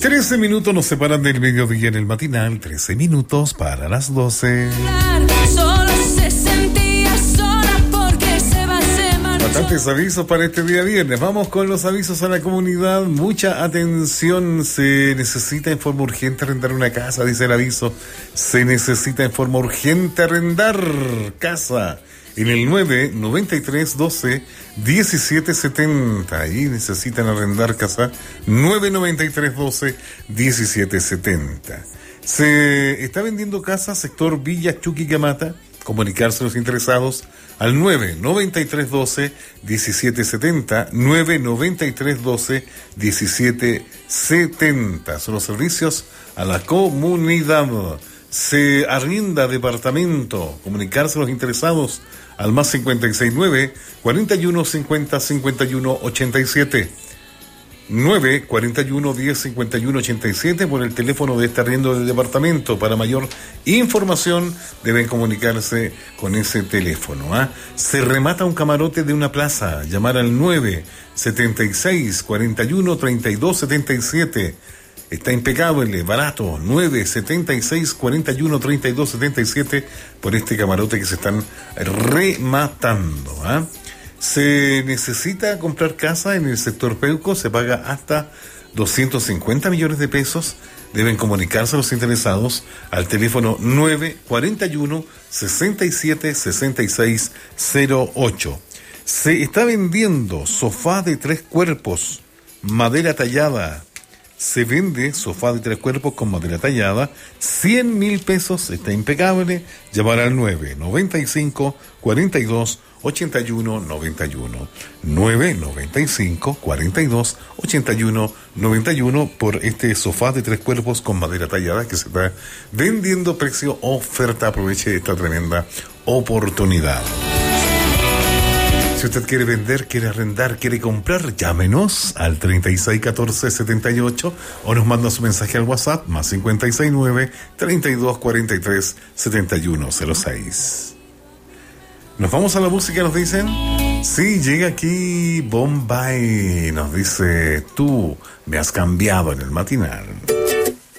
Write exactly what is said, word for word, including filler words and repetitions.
trece minutos nos separan del mediodía en el matinal, trece minutos para las doce. Solo se sentía sola porque se va, se marchó. Bastantes avisos para este día viernes. Vamos con los avisos a la comunidad. Mucha atención. Se necesita en forma urgente arrendar una casa, dice el aviso. Se necesita en forma urgente arrendar casa. En el nueve noventa y tres doce diecisiete setenta. Ahí necesitan arrendar casa. nueve noventa y tres doce diecisiete setenta. Se está vendiendo casa sector Villa Chuquicamata. Comunicarse a los interesados al nueve noventa y tres doce diecisiete setenta. nueve noventa y tres doce diecisiete setenta. Son los servicios a la comunidad. Se arrienda departamento. Comunicarse a los interesados al más cincuenta y seis nueve cuarenta y uno cincuenta cincuenta y uno ochenta y siete. nueve cuarenta y uno diez cincuenta y uno ochenta y siete por el teléfono de este arriendo del departamento. Para mayor información deben comunicarse con ese teléfono. ¿eh? Se remata un camarote de una plaza. Llamar al nueve setenta y seis cuarenta y uno treinta y dos setenta y siete. Está impecable, barato, nueve setenta y seis cuarenta y uno treinta y dos setenta y siete por este camarote que se están rematando. ¿eh? Se necesita comprar casa en el sector Peuco, se paga hasta doscientos cincuenta millones de pesos. Deben comunicarse a los interesados al teléfono nueve cuarenta y uno sesenta y siete sesenta y seis cero ocho. Se está vendiendo sofá de tres cuerpos, madera tallada. Se vende sofá de tres cuerpos con madera tallada, cien mil pesos, está impecable. Llamar al nueve noventa y cinco cuarenta y dos ochenta y uno noventa y uno. nueve noventa y cinco cuarenta y dos ochenta y uno noventa y uno por este sofá de tres cuerpos con madera tallada que se está vendiendo precio oferta. Aproveche esta tremenda oportunidad. Si usted quiere vender, quiere arrendar, quiere comprar, llámenos al treinta y seis catorce setenta y ocho o nos manda su mensaje al WhatsApp más cincuenta y seis nueve treinta y dos cuarenta y tres setenta y uno cero seis. ¿Nos vamos a la música, nos dicen? Sí, llega aquí Bombay, nos dice, tú me has cambiado en el matinal.